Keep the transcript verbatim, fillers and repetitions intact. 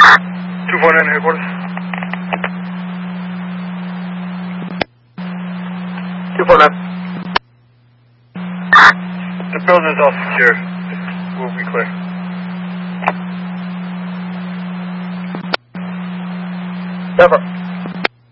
two four nine headquarters. two four nine. The building is all secure. We'll be clear. Never.